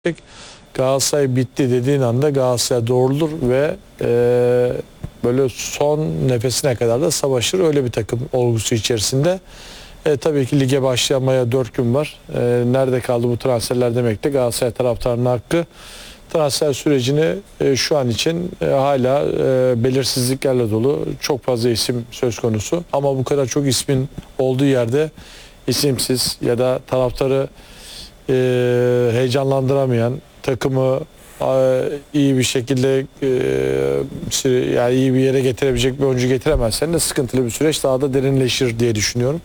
Galatasaray bitti dediğin anda Galatasaray doğrulur ve böyle son nefesine kadar da savaşır. Öyle bir takım olgusu içerisinde. Tabii ki lige başlamaya 4 gün var. Nerede kaldı bu transferler demek de Galatasaray taraftarının hakkı. Transfer sürecini şu an için hala belirsizliklerle dolu. Çok fazla isim söz konusu. Ama bu kadar çok ismin olduğu yerde isimsiz ya da taraftarı heyecanlandıramayan, takımı iyi bir şekilde yani iyi bir yere getirebilecek bir oyuncu getiremezsen de sıkıntılı bir süreç daha da derinleşir diye düşünüyorum.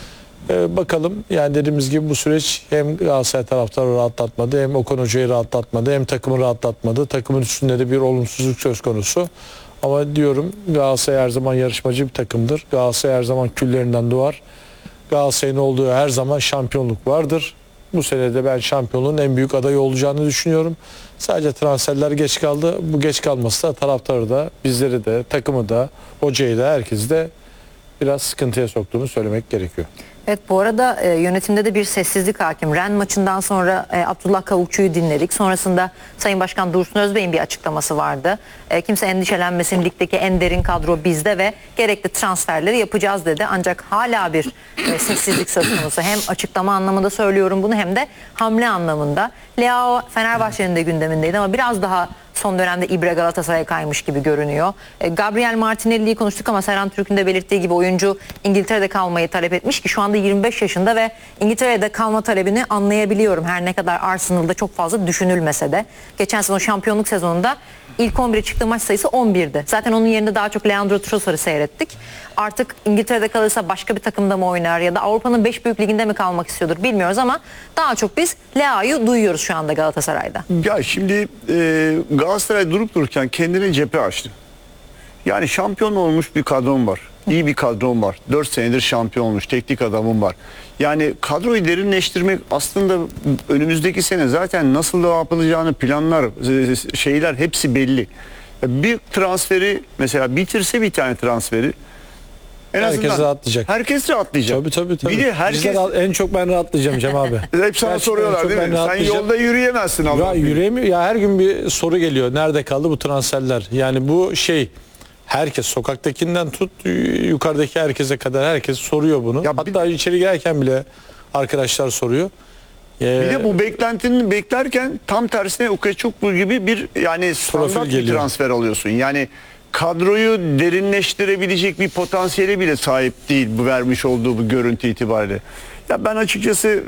Bakalım, yani dediğimiz gibi bu süreç hem Galatasaray taraftarı rahatlatmadı, hem Okan Hoca'yı rahatlatmadı, hem takımı rahatlatmadı. Takımın üstünde de bir olumsuzluk söz konusu. Ama diyorum, Galatasaray her zaman yarışmacı bir takımdır. Galatasaray her zaman küllerinden doğar. Galatasaray'ın olduğu her zaman şampiyonluk vardır. Bu sene de ben şampiyonluğun en büyük adayı olacağını düşünüyorum. Sadece transferler geç kaldı. Bu geç kalması da taraftarı da, bizleri de, takımı da, hocayı da, herkesi de biraz sıkıntıya soktuğunu söylemek gerekiyor. Evet, bu arada yönetimde de bir sessizlik hakim. Ren maçından sonra Abdullah Kavukçu'yu dinledik. Sonrasında Sayın Başkan Dursun Özbey'in bir açıklaması vardı. Kimse endişelenmesin, ligdeki en derin kadro bizde ve gerekli transferleri yapacağız dedi. Ancak hala bir sessizlik söz konusu. Hem açıklama anlamında söylüyorum bunu, hem de hamle anlamında. Leao Fenerbahçe'nin de gündemindeydi ama biraz daha son dönemde İbre Galatasaray'a kaymış gibi görünüyor. Gabriel Martinelli'yi konuştuk ama Serhan Türk'ün de belirttiği gibi oyuncu İngiltere'de kalmayı talep etmiş ki şu anda 25 yaşında ve İngiltere'de kalma talebini anlayabiliyorum. Her ne kadar Arsenal'da çok fazla düşünülmese de. Geçen sezon şampiyonluk sezonunda ilk 11'e çıktığı maç sayısı 11'di. Zaten onun yerinde daha çok Leandro Trossard'ı seyrettik. Artık İngiltere'de kalırsa başka bir takımda mı oynar ya da Avrupa'nın 5 büyük liginde mi kalmak istiyordur bilmiyoruz ama daha çok biz Leao'yu duyuyoruz şu anda Galatasaray'da. Ya şimdi Galatasaray durup dururken kendine cephe açtı. Yani şampiyon olmuş bir kadron var. İyi bir kadron var. 4 senedir şampiyon olmuş. Teknik adamım var. Yani kadroyu derinleştirmek aslında önümüzdeki sene zaten nasıl da yapılacağını planlar, şeyler hepsi belli. Bir transferi mesela bitirse, bir tane transferi herkes rahatlayacak. Herkes rahatlayacak. Tabii. Bir de herkes... En çok ben rahatlayacağım Cem abi. Hep sana soruyorlar değil mi? Sen yolda yürüyemezsin abi. Ya yürüyemiyor. Ya her gün bir soru geliyor. Nerede kaldı bu transferler? Yani bu herkes, sokaktakinden tut yukarıdaki herkese kadar herkes soruyor bunu. Ya hatta içeri girerken bile arkadaşlar soruyor. Bir de bu beklentini beklerken tam tersine Ukachukwu gibi bir yani standart bir transfer alıyorsun. Yani kadroyu derinleştirebilecek bir potansiyele bile sahip değil bu vermiş olduğu bu görüntü itibariyle. Ya ben açıkçası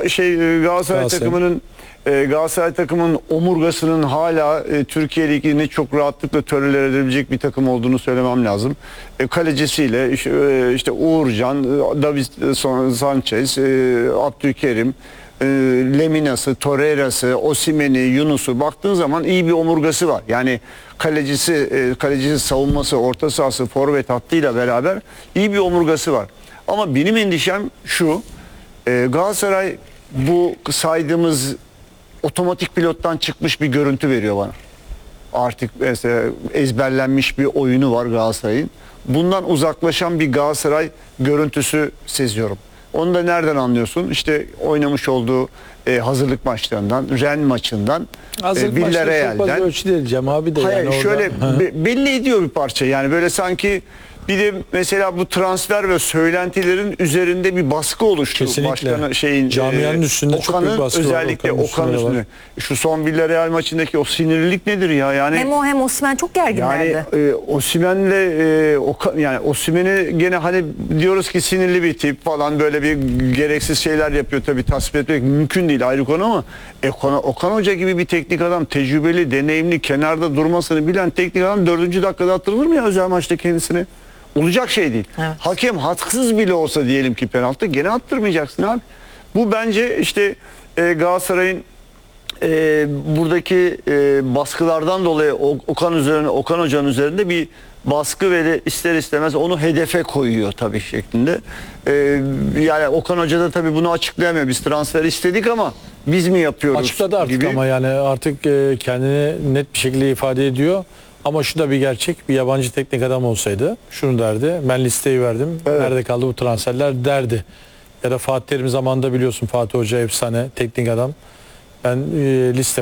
Galatasaray takımının omurgasının hala Türkiye Ligi'ni çok rahatlıkla tolere edebilecek bir takım olduğunu söylemem lazım. Kalecisiyle işte Uğurcan, Davinson Sanchez, Abdülkerim, Lemina'sı, Torreira'sı, Osimhen'i, Yunus'u baktığın zaman iyi bir omurgası var. Yani kalecisi, savunması, orta sahası, forvet hattıyla beraber iyi bir omurgası var. Ama benim endişem şu: Galatasaray bu saydığımız otomatik pilottan çıkmış bir görüntü veriyor bana. Artık mesela ezberlenmiş bir oyunu var Galatasaray'ın. Bundan uzaklaşan bir Galatasaray görüntüsü seziyorum. Onu da nereden anlıyorsun? İşte oynamış olduğu hazırlık maçlarından, Ren maçından, Villarreal'den. Çok fazla ölçü değil Cem abi de. Hayır, yani şöyle belli ediyor bir parça. Yani böyle sanki bir de mesela bu transfer ve söylentilerin üzerinde bir baskı oluştu. Kesinlikle. Camianın üstünde çok büyük baskı var. Özellikle Okan'ın üstünde. Şu son Villarreal maçındaki o sinirlilik nedir ya? Yani hem Osimhen çok gerginlerdi. Yani Osimhen'i gene hani diyoruz ki sinirli bir tip falan, böyle bir gereksiz şeyler yapıyor, tabii tasvip etmek mümkün değil, ayrı konu, ama Okan Hoca gibi bir teknik adam, tecrübeli, deneyimli, kenarda durmasını bilen teknik adam 4. dakikada attırılır mı ya özel maçta kendisini? Olacak şey değil. Evet. Hakem haksız bile olsa diyelim ki penaltı, gene attırmayacaksın abi. Bu bence işte Galatasaray'ın buradaki baskılardan dolayı Okan Hoca'nın üzerinde bir baskı ve de ister istemez onu hedefe koyuyor tabii şeklinde. Yani Okan Hoca da tabii bunu açıklayamıyor. Biz transfer istedik ama biz mi yapıyoruz? Açıkladı artık gibi. Ama yani artık kendini net bir şekilde ifade ediyor. Ama şu da bir gerçek, bir yabancı teknik adam olsaydı şunu derdi: ben listeyi verdim, evet, nerede kaldı bu transferler derdi. Ya da Fatih Terim zamanında biliyorsun, Fatih Hoca efsane teknik adam. Ben liste